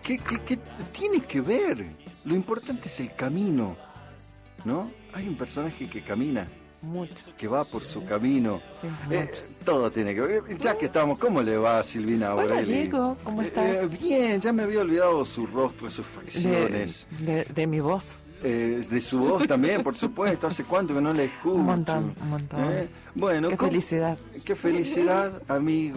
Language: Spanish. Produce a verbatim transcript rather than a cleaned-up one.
¿Qué, qué, qué tiene que ver? Lo importante es el camino, ¿no? Hay un personaje que camina, Mucho. que va por su camino. Sí, Eh, mucho. todo tiene que ver. Ya que estamos, ¿cómo le va a Silvina Hola, Aureli? Diego, ¿cómo Eh, estás? eh, bien, ya me había olvidado su rostro, sus De, facciones. de, de mi voz. Eh, de su voz también, por supuesto. ¿Hace cuánto que no la escucho? Un montón, un montón. ¿Eh? Bueno, Qué ¿cómo- felicidad. Qué felicidad, amigo.